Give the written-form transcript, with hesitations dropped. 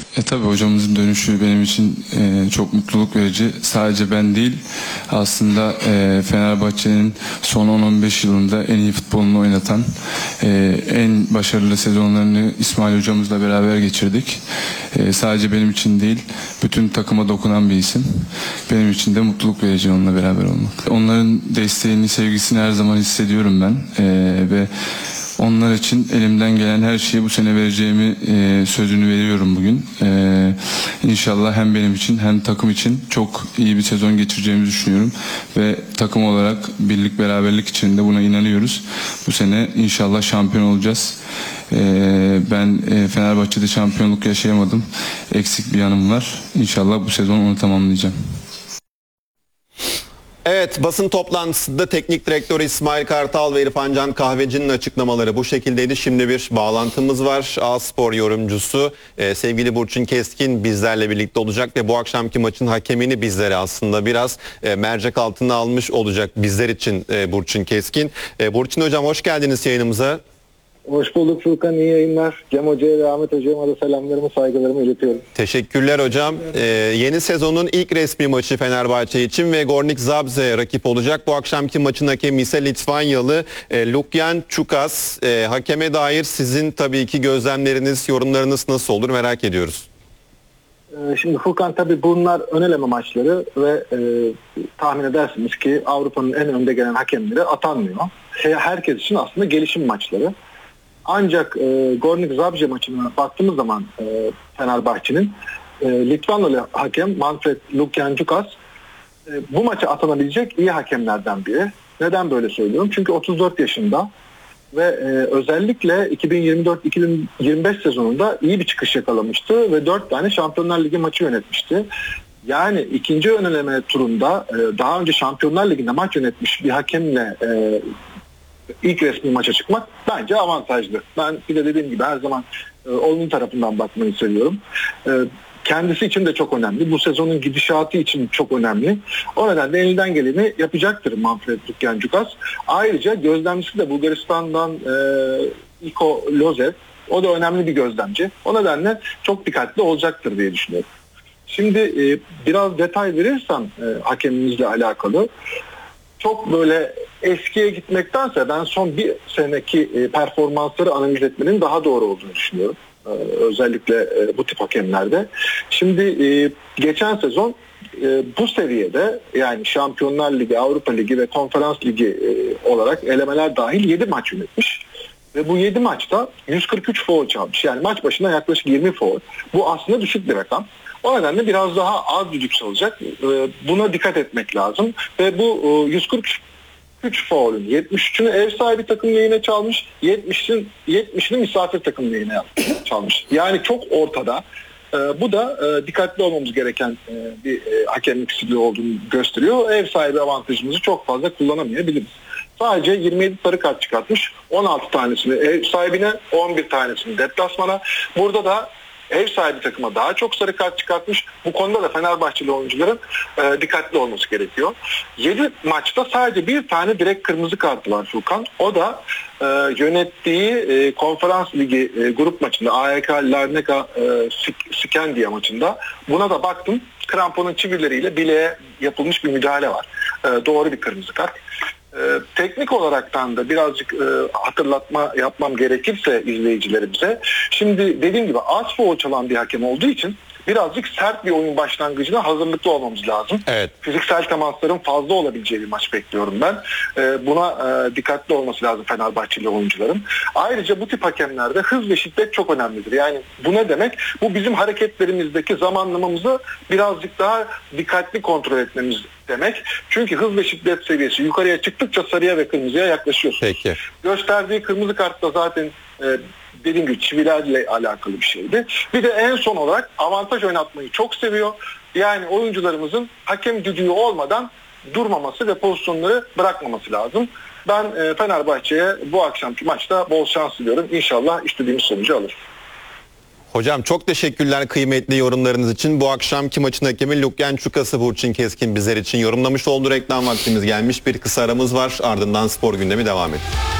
Tabii hocamızın dönüşü benim için çok mutluluk verici. Sadece ben değil, aslında Fenerbahçe'nin son 10-15 yılında en iyi futbolunu oynatan, en başarılı sezonlarını İsmail hocamızla beraber geçirdik. Sadece benim için değil, bütün takıma dokunan bir isim. Benim için de mutluluk verici onunla beraber olmak. Onların desteğini, sevgisini her zaman hissediyorum ben. Ve onlar için elimden gelen her şeyi bu sene vereceğimi sözünü veriyorum bugün. İnşallah hem benim için hem takım için çok iyi bir sezon geçireceğimizi düşünüyorum. Ve takım olarak birlik beraberlik içinde buna inanıyoruz. Bu sene inşallah şampiyon olacağız. Ben Fenerbahçe'de şampiyonluk yaşayamadım. Eksik bir yanım var. İnşallah bu sezon onu tamamlayacağım. Evet, basın toplantısında teknik direktör İsmail Kartal ve İrfan Can Kahveci'nin açıklamaları bu şekildeydi. Şimdi bir bağlantımız var. A-Spor yorumcusu sevgili Burçin Keskin bizlerle birlikte olacak ve bu akşamki maçın hakemini bizlere aslında biraz mercek altına almış olacak bizler için Burçin Keskin. Burçin Hocam hoş geldiniz yayınımıza. Hoş bulduk Furkan, iyi yayınlar. Cem Hoca'ya ve Ahmet Hoca'ya da selamlarımı, saygılarımı iletiyorum. Teşekkürler hocam. Yeni sezonun ilk resmi maçı Fenerbahçe için ve Gornik Zabrze'ye rakip olacak. Bu akşamki maçın hakemi ise Litvanyalı Lukian Čukas. Hakeme dair sizin tabii ki gözlemleriniz, yorumlarınız nasıl olur merak ediyoruz. Şimdi Furkan, tabii bunlar ön eleme maçları ve tahmin edersiniz ki Avrupa'nın en önde gelen hakemleri atanmıyor. Herkes için aslında gelişim maçları. Ancak Gornik Zabrze maçına baktığımız zaman Fenerbahçe'nin Litvanyalı hakem Manfred Lukian Čukas bu maça atanabilecek iyi hakemlerden biri. Neden böyle söylüyorum? Çünkü 34 yaşında ve özellikle 2024-2025 sezonunda iyi bir çıkış yakalamıştı ve 4 tane Şampiyonlar Ligi maçı yönetmişti. Yani ikinci ön eleme turunda daha önce Şampiyonlar Ligi'nde maç yönetmiş bir hakemle ilk resmi maça çıkmak bence avantajlı. Ben bir de dediğim gibi her zaman onun tarafından bakmayı seviyorum. Kendisi için de çok önemli. Bu sezonun gidişatı için çok önemli. O nedenle elinden geleni yapacaktır Manfred Lukian Čukas. Ayrıca gözlemcisi de Bulgaristan'dan Iko Lozev. O da önemli bir gözlemci. O nedenle çok dikkatli olacaktır diye düşünüyorum. Şimdi biraz detay verirsem hakemimizle alakalı. Çok böyle eskiye gitmektense ben son bir seneki performansları analiz etmenin daha doğru olduğunu düşünüyorum. Özellikle bu tip hakemlerde. Şimdi geçen sezon bu seviyede, yani Şampiyonlar Ligi, Avrupa Ligi ve Konferans Ligi olarak elemeler dahil 7 maç yönetmiş. Ve bu 7 maçta 143 faul çalmış. Yani maç başına yaklaşık 20 faul. Bu aslında düşük bir rakam. O nedenle biraz daha az düdük çalacak. Buna dikkat etmek lazım. Ve bu 143 faulün 73'ünü ev sahibi takım lehine çalmış, 70'ini misafir takım lehine çalmış. Yani çok ortada. Bu da dikkatli olmamız gereken bir hakemlik stili olduğunu gösteriyor. Ev sahibi avantajımızı çok fazla kullanamayabiliriz. Sadece 27 sarı kart çıkartmış. 16 tanesini ev sahibine, 11 tanesini deplasmana. Burada da ev sahibi takıma daha çok sarı kart çıkartmış. Bu konuda da Fenerbahçeli oyuncuların dikkatli olması gerekiyor. 7 maçta sadece bir tane direkt kırmızı kartı var Furkan. O da yönettiği Konferans Ligi grup maçında AEK Larnaca Skandia maçında. Buna da baktım. Kramponun çivileriyle bileğe yapılmış bir müdahale var. Doğru bir kırmızı kart. Teknik olaraktan da birazcık hatırlatma yapmam gerekirse izleyicilerimize. Şimdi dediğim gibi az faul çalan bir hakem olduğu için birazcık sert bir oyun başlangıcına hazırlıklı olmamız lazım. Evet. Fiziksel temasların fazla olabileceği bir maç bekliyorum ben. Buna dikkatli olması lazım Fenerbahçeli oyuncuların. Ayrıca bu tip hakemlerde hız ve şiddet çok önemlidir. Yani bu ne demek? Bu bizim hareketlerimizdeki zamanlamamızı birazcık daha dikkatli kontrol etmemiz demek. Çünkü hız ve şiddet seviyesi yukarıya çıktıkça sarıya ve kırmızıya yaklaşıyorsunuz. Peki. Gösterdiği kırmızı kartta zaten dediğim gibi çivilerle alakalı bir şeydi. Bir de en son olarak avantaj oynatmayı çok seviyor. Yani oyuncularımızın hakem düdüğü olmadan durmaması ve pozisyonları bırakmaması lazım. Ben Fenerbahçe'ye bu akşamki maçta bol şans diliyorum. İnşallah istediğimiz sonucu alır. Hocam çok teşekkürler kıymetli yorumlarınız için. Bu akşamki maçın hakemi Lukian Čukas'ı Burçin Keskin bizler için yorumlamış oldu. Reklam vaktimiz gelmiş. Bir kısa aramız var. Ardından spor gündemi devam ediyor.